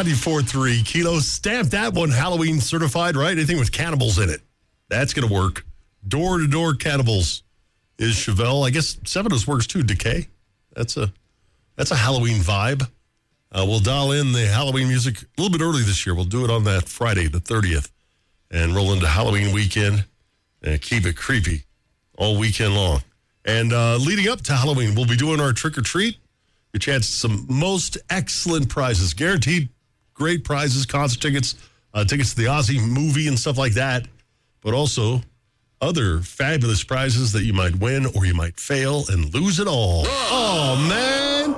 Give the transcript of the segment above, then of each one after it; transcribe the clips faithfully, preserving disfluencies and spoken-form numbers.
ninety-four point three Kilo. Stamp that one Halloween certified, right? Anything with cannibals in it. That's going to work. Door-to-door cannibals is Chevelle. I guess Sevenos works too. Decay. That's a that's a Halloween vibe. Uh, we'll dial in the Halloween music a little bit early this year. We'll do it on that Friday, the thirtieth, and roll into Halloween weekend and keep it creepy all weekend long. And uh, leading up to Halloween, we'll be doing our trick-or-treat. Your chance at some most excellent prizes. Guaranteed great prizes, concert tickets, uh, tickets to the Ozzy movie and stuff like that. But also other fabulous prizes that you might win or you might fail and lose it all. Oh, man.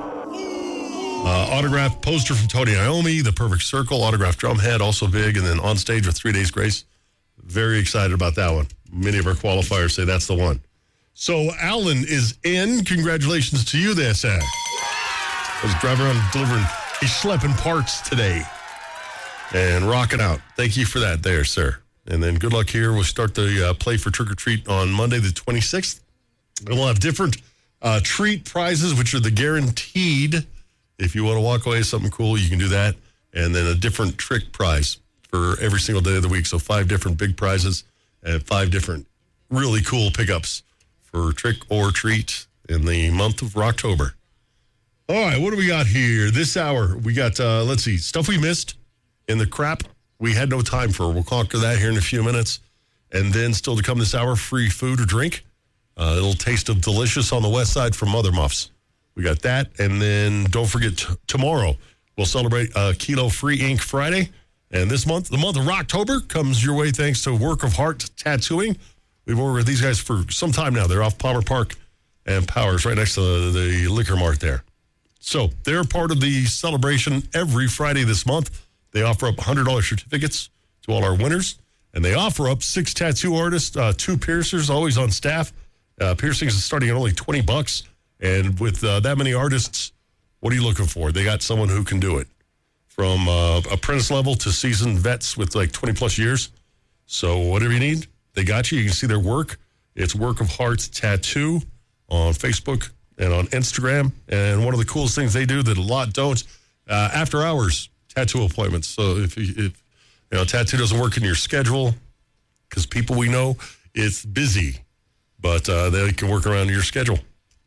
Uh, autographed poster from Tony Iommi, The Perfect Circle, autographed drumhead, also big, and then on stage with Three Days Grace. Very excited about that one. Many of our qualifiers say that's the one. So Alan is in. Congratulations to you there, sir. I was driving around delivering, he's schlepping parts today and rocking out. Thank you for that there, sir. And then good luck here. We'll start the uh, play for Trick or Treat on Monday the twenty-sixth. And we'll have different uh, treat prizes, which are the guaranteed. If you want to walk away with something cool, you can do that. And then a different trick prize for every single day of the week. So five different big prizes and five different really cool pickups for trick or treat in the month of October. All right, what do we got here? This hour, we got, uh, let's see, stuff we missed in the crap we had no time for. We'll conquer that here in a few minutes. And then still to come this hour, free food or drink. Uh, a little taste of delicious on the west side from Mother Muffs. We got that. And then don't forget, t- tomorrow we'll celebrate uh, Kilo Free Ink Friday. And this month, the month of October, comes your way thanks to Work of Heart Tattooing. We've worked with these guys for some time now. They're off Palmer Park and Powers, right next to the, the Liquor Mart there. So they're part of the celebration every Friday this month. They offer up one hundred dollars certificates to all our winners. And they offer up six tattoo artists, uh, two piercers, always on staff. Uh, piercings is starting at only twenty bucks. And with uh, that many artists, what are you looking for? They got someone who can do it. From uh, apprentice level to seasoned vets with like twenty plus years. So whatever you need, they got you. You can see their work. It's Work of Heart Tattoo on Facebook and on Instagram. And one of the coolest things they do that a lot don't, uh, after hours tattoo appointments. So if, if you know, tattoo doesn't work in your schedule, because people we know, it's busy, but uh, they can work around your schedule.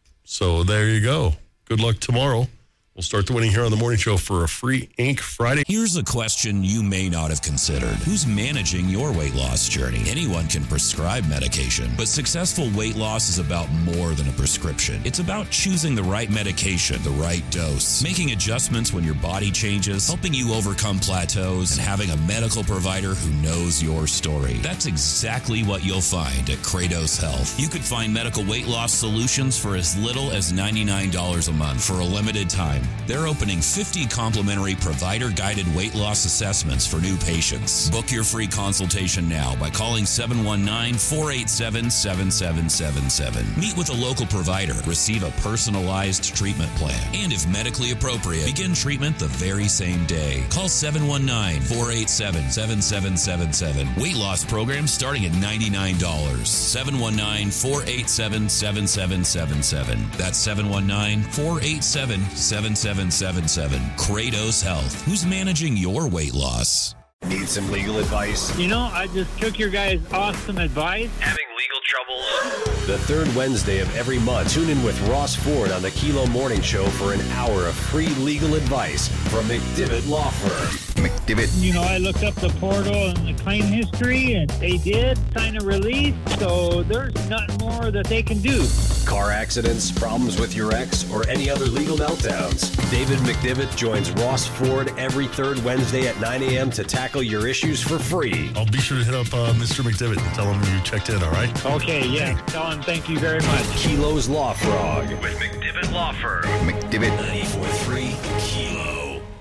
So there you go. Good luck tomorrow. We'll start the winning here on the morning show for a free Ink Friday. Here's a question you may not have considered. Who's managing your weight loss journey? Anyone can prescribe medication, but successful weight loss is about more than a prescription. It's about choosing the right medication, the right dose, making adjustments when your body changes, helping you overcome plateaus, and having a medical provider who knows your story. That's exactly what you'll find at Kratos Health. You could find medical weight loss solutions for as little as ninety-nine dollars a month for a limited time. They're opening fifty complimentary provider-guided weight loss assessments for new patients. Book your free consultation now by calling seven one nine, four eight seven, seven seven seven seven. Meet with a local provider. Receive a personalized treatment plan. And if medically appropriate, begin treatment the very same day. Call seven one nine, four eight seven, seven seven seven seven. Weight loss program starting at ninety-nine dollars. seven one nine, four eight seven, seven seven seven seven. That's seven one nine, four eight seven, seven seven seven seven. Kratos Health. Who's managing your weight loss? Need some legal advice? You know, I just took your guys' awesome advice. Having legal troubles? The third Wednesday of every month, tune in with Ross Ford on the Kilo Morning Show for an hour of free legal advice from McDivitt Law Firm. McDivitt. You know, I looked up the portal and the claim history, and they did sign a release, so there's nothing more that they can do. Car accidents, problems with your ex, or any other legal meltdowns. David McDivitt joins Ross Ford every third Wednesday at nine a.m. to tackle your issues for free. I'll be sure to hit up uh, Mister McDivitt and tell him you checked in, all right? Okay, yeah. Tell him thank you very much. Kilo's Law Frog with McDivitt Law Firm. McDivitt ninety-four point three Kilo.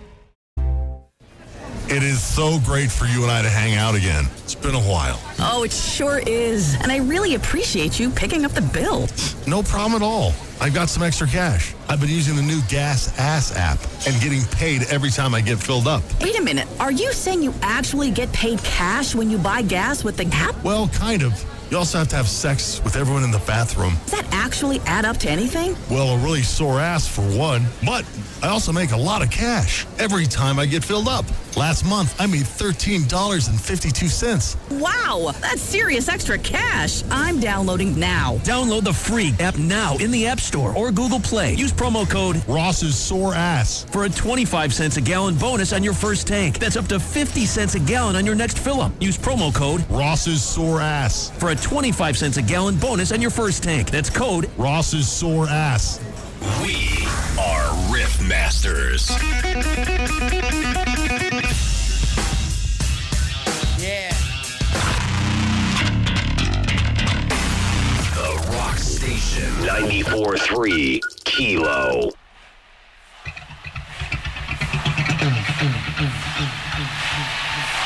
It is so great for you and I to hang out again. It's been a while. Oh, it sure is. And I really appreciate you picking up the bill. No problem at all. I've got some extra cash. I've been using the new Gas Ass app and getting paid every time I get filled up. Wait a minute. Are you saying you actually get paid cash when you buy gas with the app? Well, kind of. You also have to have sex with everyone in the bathroom. Does that actually add up to anything? Well, a really sore ass for one. But I also make a lot of cash every time I get filled up. Last month, I made thirteen dollars and fifty-two cents. Wow, that's serious extra cash. I'm downloading now. Download the free app now in the App Store or Google Play. Use promo code Ross's Sore Ass for a twenty-five cents a gallon bonus on your first tank. That's up to fifty cents a gallon on your next fill-up. Use promo code Ross's Sore Ass for a twenty-five cents a gallon bonus on your first tank. That's code Ross's Sore Ass. We are Riff Masters. Yeah. The Rock Station. ninety-four point three Kilo.